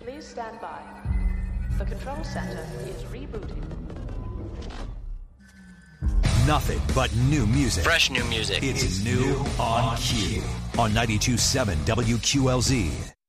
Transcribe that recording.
Please stand by. The control center is rebooting. Nothing but new music. Fresh new music. It's new on Q on 92.7 WQLZ.